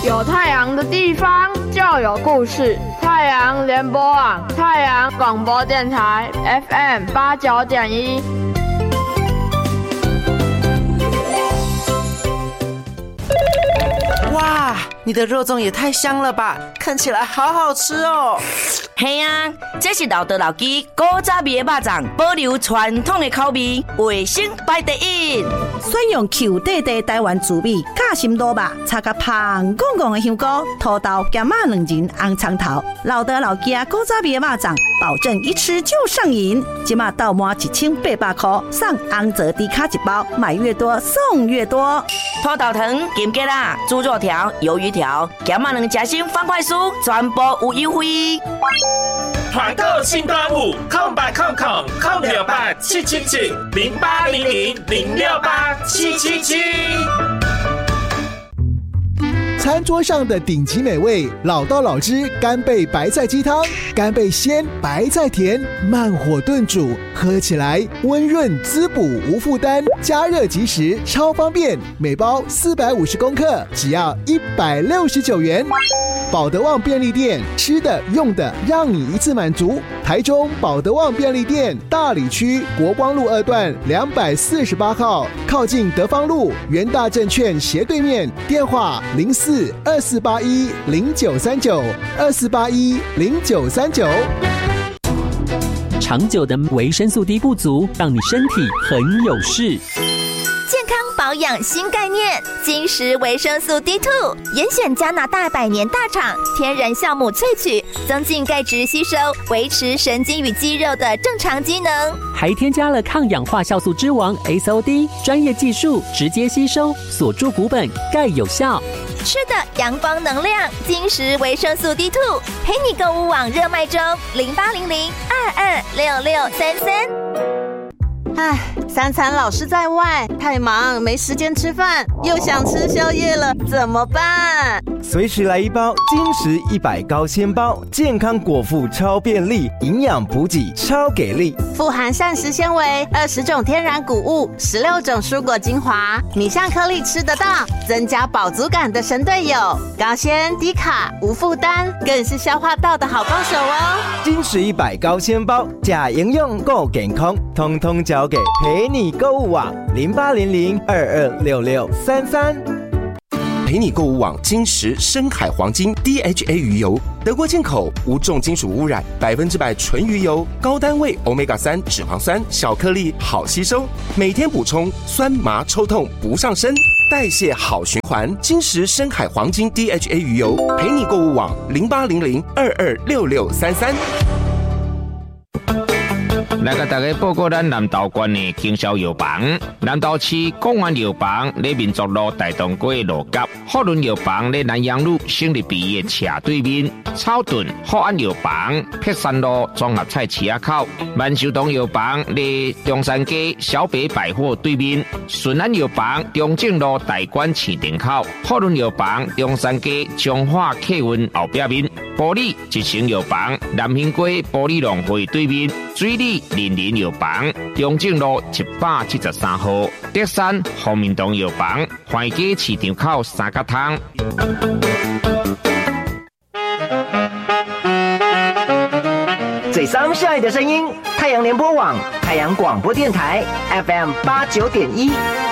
有太阳的地方就有故事。太阳联播网，太阳广播电台 FM89.1。 哇，你的肉粽也太香了吧，看起来好好吃哦。 嘿啊，这是老道老鸡古早味的肉粽，保留传统的口味，卫生排第一。 选用Q地地台湾滋味，夹心卤肉，插个香滚滚的香菇、土豆、咸马两仁、红葱头，老道老鸡古早味的肉粽，保证一吃就上瘾。今嘛到满1800块，上红泽低卡一包，买越多送越多。 土豆糖、金桔啦、猪肉条、鱿鱼条、咸马两夹心方块酥，全部有优惠。 团购新端午，0800-777-0800-0680777。 餐桌上的顶级美味，老道老汁干贝白菜鸡汤，干贝鲜，白菜甜，慢火炖煮，喝起来温润滋补，无负担，加热即食，超方便。每包450公克，只要169元。保德旺便利店，吃的用的让你一次满足。台中保德旺便利店大里区国光路2段248号，靠近德芳路元大证券斜对面，电话04-2481-0939，2481-0939。 长久的维生素 D 不足，让你身体很有事。 健康保养新概念，金石维生素 D2， 严选加拿大100年大厂天然酵母萃取，增进钙质吸收，维持神经与肌肉的正常机能， 还添加了抗氧化酵素之王 SOD， 专业技术直接吸收，锁住骨本，钙有效。 吃的阳光能量，金石维生素 D2， 陪你购物网热卖中，0800-226633。 唉，3餐老是在外，太忙没时间吃饭，又想吃宵夜了，怎么办？ 随时来一包金石100高纤包，健康果腹超便利，营养补给超给力， 富含膳食纤维，20种天然谷物，16种蔬果精华，米香颗粒吃得到，增加饱足感的神队友，高纤低卡无负担，更是消化道的好帮手哦。 金石100高纤包，假营养够健康，通通交给陪你购物网0800-226633。 陪你购物网金石深海黄金 DHA 鱼油，德国进口，无重金属污染，100%纯鱼油，高单位 Omega-3 脂肪酸，小颗粒好吸收，每天补充，酸麻抽痛不上身，代谢好循环。金石深海黄金 DHA 鱼油，陪你购物网0800-226633。 来甲大家报告咱南投县的经销药房。南投市公安药房在民族路大东街路角，福伦药房在南阳路省立毕业斜对面，草屯福安药房碧山路综合菜市口，万寿堂药房在中山街小北百货对面，顺安药房中正路大馆市场口，福伦药房中山街中华客运后壁面，玻璃一层药房南兴街玻璃农会对面，水里林林药房中正路173号，德山福民堂药房环街市场口三角汤。 最伤下爱的声音，太阳联播网，太阳广播电台 FM89.1。